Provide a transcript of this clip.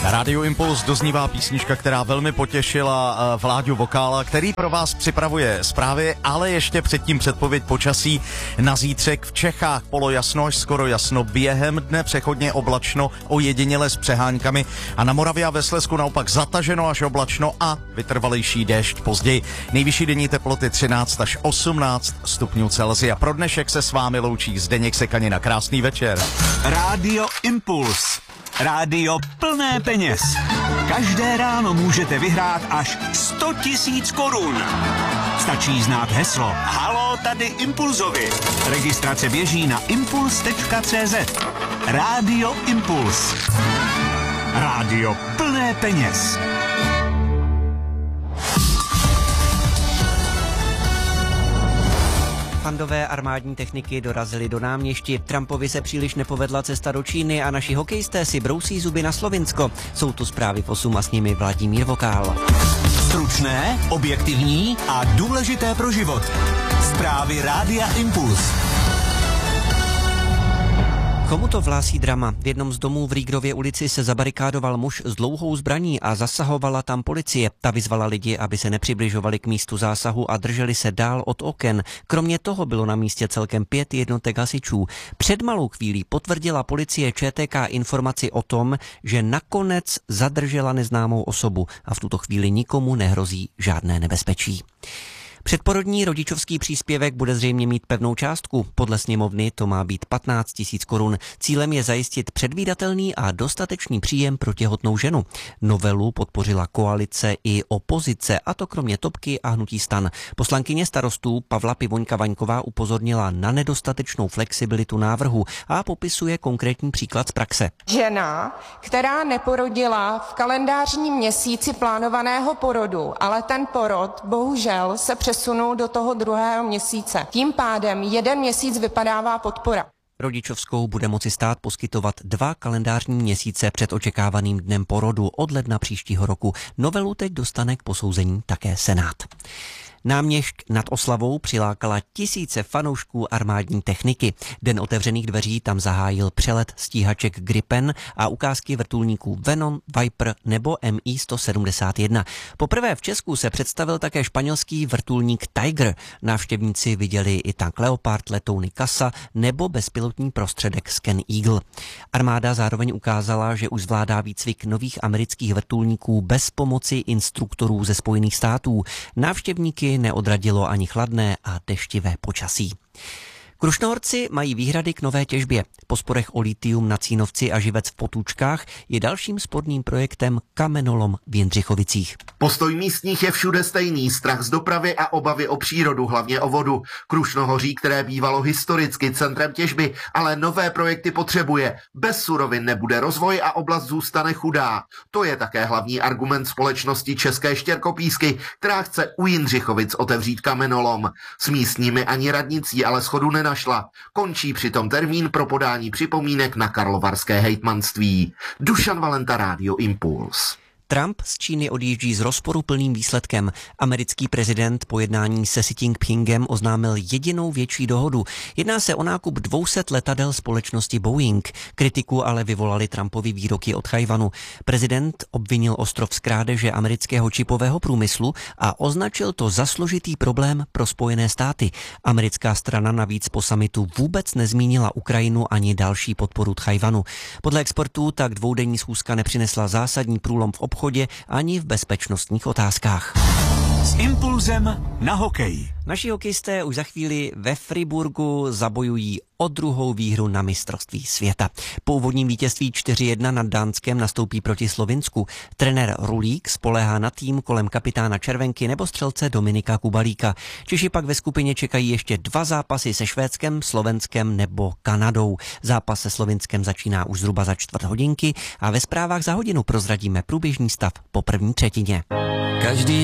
Rádio Impuls doznívá písnička, která velmi potěšila Vláďu Vokála, který pro vás připravuje zprávy, ale ještě předtím předpověď počasí na zítřek v Čechách. Polojasno až skoro jasno, během dne přechodně oblačno, ojediněle s přeháňkami a na Moravě a ve Slezsku naopak zataženo až oblačno a vytrvalejší déšť později. Nejvyšší denní teploty 13 až 18 stupňů Celsia. Pro dnešek se s vámi loučí Zdeněk Sekanina. Krásný večer. Rádio Impuls. Rádio plné peněz. Každé ráno můžete vyhrát až 100 000 korun. Stačí znát heslo Halo, tady Impulzovi. Registrace běží na impuls.cz. Rádio Impuls. Rádio plné peněz. Fandové armádní techniky dorazily do Náměšti. Trumpovi se příliš nepovedla cesta do Číny a naši hokejisté si brousí zuby na Slovinsko. Jsou tu zprávy v 8 a s nimi Vladimír Vokál. Stručné, objektivní a důležité pro život. Zprávy Rádia Impuls. Komu to vlásí drama? V jednom z domů v Rígrově ulici se zabarikádoval muž s dlouhou zbraní a zasahovala tam policie. Ta vyzvala lidi, aby se nepřibližovali k místu zásahu a drželi se dál od oken. Kromě toho bylo na místě celkem 5 jednotek hasičů. Před malou chvílí potvrdila policie ČTK informaci o tom, že nakonec zadržela neznámou osobu a v tuto chvíli nikomu nehrozí žádné nebezpečí. Předporodní rodičovský příspěvek bude zřejmě mít pevnou částku. Podle sněmovny to má být 15 000 korun. Cílem je zajistit předvídatelný a dostatečný příjem pro těhotnou ženu. Novelu podpořila koalice i opozice, a to kromě Topky a hnutí STAN. Poslankyně Starostů Pavla Pivoňka-Vaňková upozornila na nedostatečnou flexibilitu návrhu a popisuje konkrétní příklad z praxe. Žena, která neporodila v kalendářním měsíci plánovaného porodu, ale ten porod bohužel se přesunul do toho 2. měsíce. Tím pádem 1 měsíc vypadává podpora. Rodičovskou bude moci stát poskytovat 2 kalendářní měsíce před očekávaným dnem porodu od ledna příštího roku. Novelu teď dostane k posouzení také Senát. Náměšť nad Oslavou přilákala tisíce fanoušků armádní techniky. Den otevřených dveří tam zahájil přelet stíhaček Gripen a ukázky vrtulníků Venom, Viper nebo Mi-171. Poprvé v Česku se představil také španělský vrtulník Tiger. Návštěvníci viděli i tank Leopard, letouny Casa nebo bezpilotní prostředek Scan Eagle. Armáda zároveň ukázala, že už zvládá výcvik nových amerických vrtulníků bez pomoci instruktorů ze Spojených států. Návštěvníky neodradilo ani chladné a deštivé počasí. Krušnohorci mají výhrady k nové těžbě. Po sporech o litium na Cínovci a Živec v Potůčkách je dalším sporným projektem kamenolom v Jindřichovicích. Postoj místních je všude stejný, strach z dopravy a obavy o přírodu, hlavně o vodu. Krušnohoří, které bývalo historicky centrem těžby, ale nové projekty potřebuje. Bez surovin nebude rozvoj a oblast zůstane chudá. To je také hlavní argument společnosti České štěrkopísky, která chce u Jindřichovic otevřít kamenolom. S místními ani radnicí ale shodu nenašla. Končí přitom termín pro podání připomínek na karlovarské hejtmanství. Dušan Valenta, Rádio Impuls. Trump z Číny odjíždí s rozporuplným výsledkem. Americký prezident po jednání se Xi Jinpingem oznámil jedinou větší dohodu. Jedná se o nákup 200 letadel společnosti Boeing. Kritiku ale vyvolali Trumpovi výroky od Tchajwanu. Prezident obvinil ostrov z krádeže amerického čipového průmyslu a označil to za složitý problém pro Spojené státy. Americká strana navíc po summitu vůbec nezmínila Ukrajinu ani další podporu Tchajwanu. Podle expertů tak dvoudenní schůzka nepřinesla zásadní průlom v obchodě ani v bezpečnostních otázkách. S Impulzem na hokej. Naši hokejisté už za chvíli ve Friburgu zabojují o 2. výhru na mistrovství světa. Po úvodním vítězství 4-1 nad Dánskem nastoupí proti Slovinsku. Trenér Rulík spoléhá na tým kolem kapitána Červenky nebo střelce Dominika Kubalíka. Češi pak ve skupině čekají ještě 2 zápasy se Švédskem, Slovenskem nebo Kanadou. Zápas se Slovinskem začíná už zhruba za 4 hodinky a ve zprávách za hodinu prozradíme průběžný stav po první třetině.